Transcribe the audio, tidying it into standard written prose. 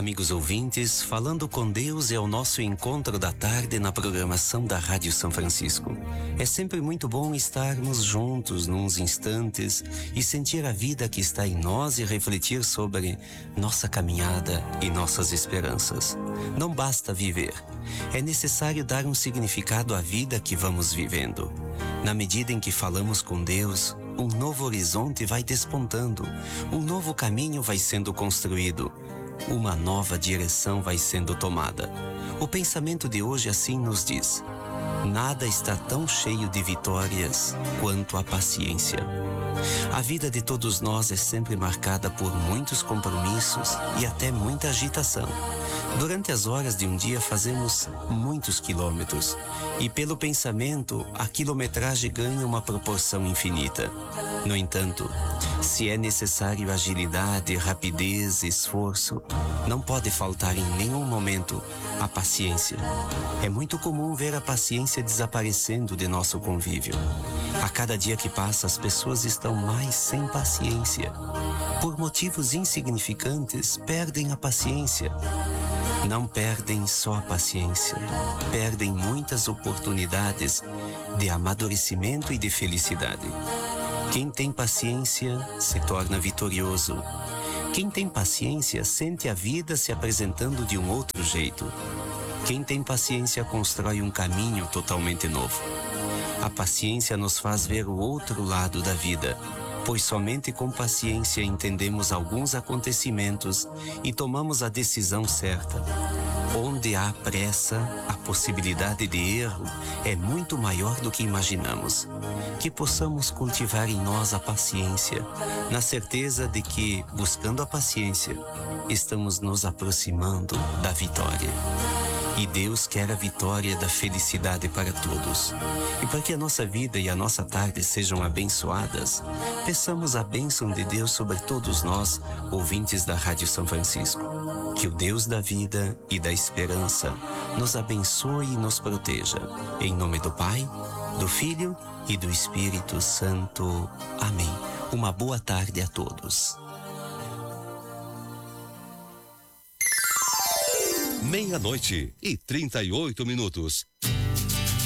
Amigos ouvintes, Falando com Deus é o nosso encontro da tarde na programação da Rádio São Francisco. É sempre muito bom estarmos juntos nos instantes e sentir a vida que está em nós e refletir sobre nossa caminhada e nossas esperanças. Não basta viver, é necessário dar um significado à vida que vamos vivendo. Na medida em que falamos com Deus, um novo horizonte vai despontando, um novo caminho vai sendo construído. Uma nova direção vai sendo tomada. O pensamento de hoje assim nos diz: nada está tão cheio de vitórias quanto a paciência. A vida de todos nós é sempre marcada por muitos compromissos e até muita agitação. Durante as horas de um dia fazemos muitos quilômetros e pelo pensamento a quilometragem ganha uma proporção infinita. No entanto, se é necessário agilidade, rapidez e esforço, não pode faltar em nenhum momento a paciência. É muito comum ver a paciência desaparecendo de nosso convívio. A cada dia que passa, as pessoas estão mais sem paciência. Por motivos insignificantes, perdem a paciência. Não perdem só a paciência, perdem muitas oportunidades de amadurecimento e de felicidade. Quem tem paciência se torna vitorioso. Quem tem paciência sente a vida se apresentando de um outro jeito. Quem tem paciência constrói um caminho totalmente novo. A paciência nos faz ver o outro lado da vida, pois somente com paciência entendemos alguns acontecimentos e tomamos a decisão certa. Onde há pressa, a possibilidade de erro é muito maior do que imaginamos. Que possamos cultivar em nós a paciência, na certeza de que, buscando a paciência, estamos nos aproximando da vitória. E Deus quer a vitória da felicidade para todos. E para que a nossa vida e a nossa tarde sejam abençoadas, peçamos a bênção de Deus sobre todos nós, ouvintes da Rádio São Francisco. Que o Deus da vida e da esperança nos abençoe e nos proteja. Em nome do Pai, do Filho e do Espírito Santo. Amém. Uma boa tarde a todos. 00:38.